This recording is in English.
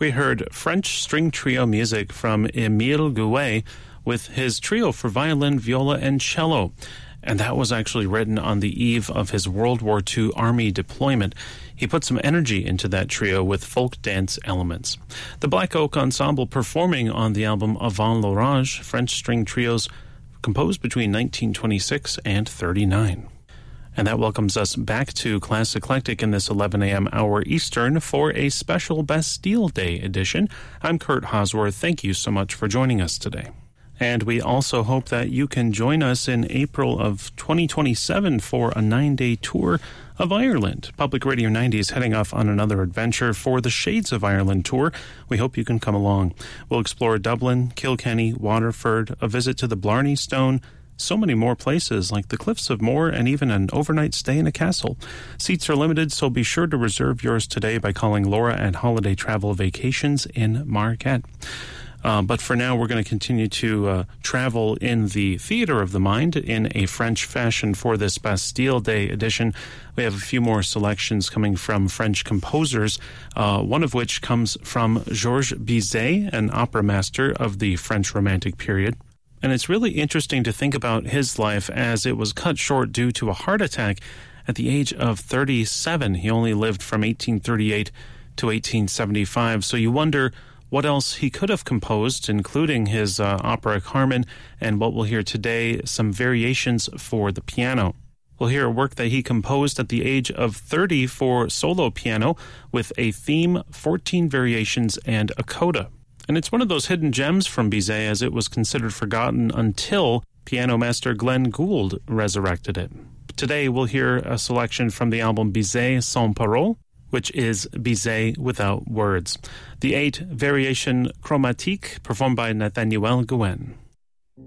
we heard French string trio music from Émile Gouet with his trio for violin, viola, and cello. And that was actually written on the eve of his World War II Army deployment. He put some energy into that trio with folk dance elements. The Black Oak Ensemble performing on the album Avant l'Orage, French string trios composed between 1926 and 39. And that welcomes us back to Class Eclectic in this 11 a.m. hour Eastern for a special Bastille Day edition. I'm Kurt Hosworth. Thank you so much for joining us today. And we also hope that you can join us in April of 2027 for a 9-day tour of Ireland. Public Radio 90 is heading off on another adventure for the Shades of Ireland tour. We hope you can come along. We'll explore Dublin, Kilkenny, Waterford, a visit to the Blarney Stone, so many more places like the Cliffs of Moher and even an overnight stay in a castle. Seats are limited, so be sure to reserve yours today by calling Laura at Holiday Travel Vacations in Marquette. But for now, we're going to continue to travel in the theater of the mind in a French fashion for this Bastille Day edition. We have a few more selections coming from French composers, one of which comes from Georges Bizet, an opera master of the French Romantic period. And it's really interesting to think about his life as it was cut short due to a heart attack at the age of 37. He only lived from 1838 to 1875. So you wonder what else he could have composed, including his opera Carmen, and what we'll hear today, some variations for the piano. We'll hear a work that he composed at the age of 30 for solo piano with a theme, 14 variations, and a coda. And it's one of those hidden gems from Bizet, as it was considered forgotten until piano master Glenn Gould resurrected it. Today we'll hear a selection from the album Bizet sans paroles, which is Bizet without words. The 8 variation chromatique performed by Nathaniel Gouin.